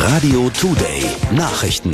Radio Today Nachrichten.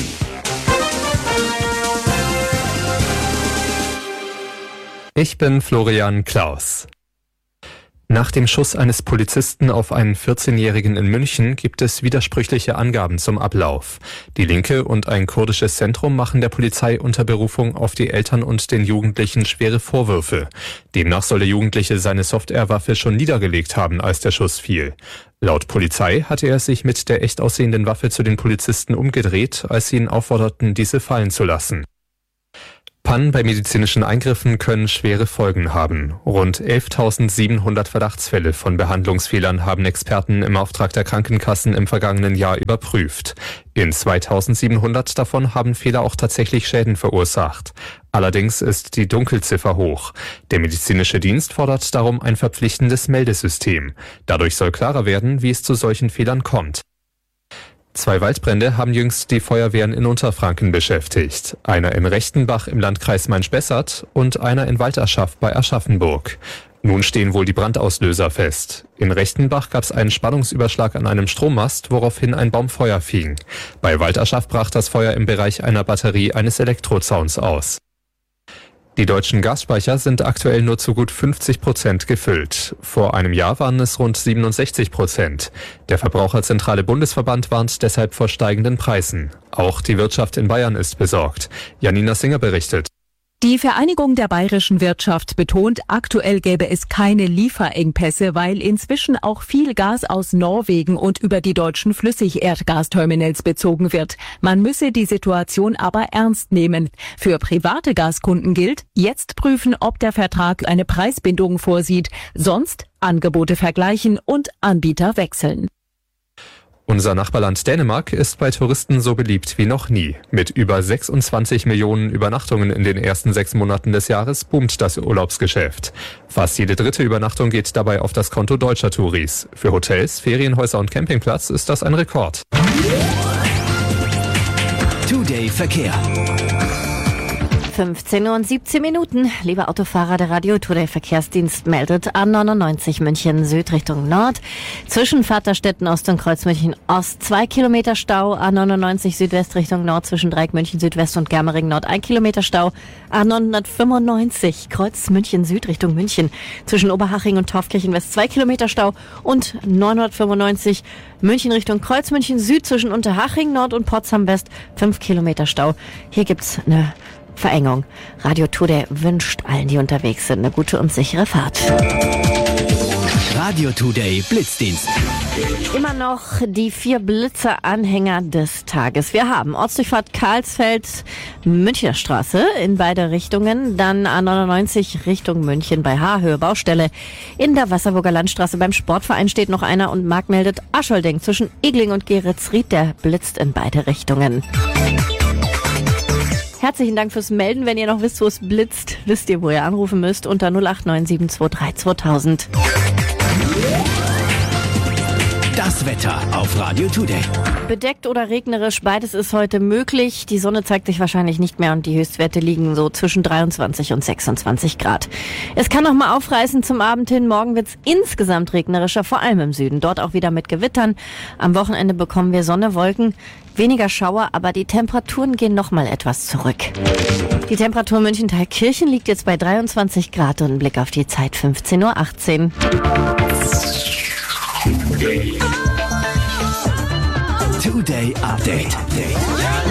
Ich bin Florian Klaus. Nach dem Schuss eines Polizisten auf einen 14-Jährigen in München gibt es widersprüchliche Angaben zum Ablauf. Die Linke und ein kurdisches Zentrum machen der Polizei unter Berufung auf die Eltern und den Jugendlichen schwere Vorwürfe. Demnach soll der Jugendliche seine Softwarewaffe schon niedergelegt haben, als der Schuss fiel. Laut Polizei hatte er sich mit der echt aussehenden Waffe zu den Polizisten umgedreht, als sie ihn aufforderten, diese fallen zu lassen. Pannen bei medizinischen Eingriffen können schwere Folgen haben. Rund 11.700 Verdachtsfälle von Behandlungsfehlern haben Experten im Auftrag der Krankenkassen im vergangenen Jahr überprüft. In 2.700 davon haben Fehler auch tatsächlich Schäden verursacht. Allerdings ist die Dunkelziffer hoch. Der medizinische Dienst fordert darum ein verpflichtendes Meldesystem. Dadurch soll klarer werden, wie es zu solchen Fehlern kommt. 2 Waldbrände haben jüngst die Feuerwehren in Unterfranken beschäftigt. Einer in Rechtenbach im Landkreis Main-Spessart und einer in Walderschaff bei Aschaffenburg. Nun stehen wohl die Brandauslöser fest. In Rechtenbach gab es einen Spannungsüberschlag an einem Strommast, woraufhin ein Baum Feuer fing. Bei Walderschaff brach das Feuer im Bereich einer Batterie eines Elektrozauns aus. Die deutschen Gasspeicher sind aktuell nur zu gut 50% gefüllt. Vor einem Jahr waren es rund 67%. Der Verbraucherzentrale Bundesverband warnt deshalb vor steigenden Preisen. Auch die Wirtschaft in Bayern ist besorgt. Janina Singer berichtet. Die Vereinigung der bayerischen Wirtschaft betont, aktuell gäbe es keine Lieferengpässe, weil inzwischen auch viel Gas aus Norwegen und über die deutschen Flüssigerdgasterminals bezogen wird. Man müsse die Situation aber ernst nehmen. Für private Gaskunden gilt, jetzt prüfen, ob der Vertrag eine Preisbindung vorsieht, sonst Angebote vergleichen und Anbieter wechseln. Unser Nachbarland Dänemark ist bei Touristen so beliebt wie noch nie. Mit über 26 Millionen Übernachtungen in den ersten 6 Monaten des Jahres boomt das Urlaubsgeschäft. Fast jede 3. Übernachtung geht dabei auf das Konto deutscher Touris. Für Hotels, Ferienhäuser und Campingplatz ist das ein Rekord. Today Verkehr. 15:17 Uhr. Lieber Autofahrer, der Radio Today Verkehrsdienst meldet A99 München Süd Richtung Nord. Zwischen Vaterstetten Ost und Kreuz München Ost 2 Kilometer Stau. A99 Südwest Richtung Nord zwischen Dreieck München Südwest und Germering Nord 1 Kilometer Stau. A995 Kreuz München Süd Richtung München zwischen Oberhaching und Taufkirchen West 2 Kilometer Stau. Und 995 München Richtung Kreuz München Süd zwischen Unterhaching Nord und Potsdam West 5 Kilometer Stau. Hier gibt's eine Verengung. Radio Today wünscht allen, die unterwegs sind, eine gute und sichere Fahrt. Radio Today Blitzdienst. Immer noch die 4 Blitzer-Anhänger des Tages. Wir haben Ortsdurchfahrt Karlsfeld, Münchner Straße in beide Richtungen, dann A99 Richtung München bei Haarhöhe Baustelle. In der Wasserburger Landstraße beim Sportverein steht noch einer und Marc meldet Aschholding zwischen Egling und Geretsried, der blitzt in beide Richtungen. Herzlichen Dank fürs Melden. Wenn ihr noch wisst, wo es blitzt, wisst ihr, wo ihr anrufen müsst, unter 0897232 2000. Das Wetter auf Radio Today. Bedeckt oder regnerisch, beides ist heute möglich. Die Sonne zeigt sich wahrscheinlich nicht mehr und die Höchstwerte liegen so zwischen 23 und 26 Grad. Es kann noch mal aufreißen zum Abend hin. Morgen wird es insgesamt regnerischer, vor allem im Süden. Dort auch wieder mit Gewittern. Am Wochenende bekommen wir Sonne, Wolken, weniger Schauer, aber die Temperaturen gehen noch mal etwas zurück. Die Temperatur München-Thalkirchen liegt jetzt bei 23 Grad und ein Blick auf die Zeit 15:18 Uhr. Today Update.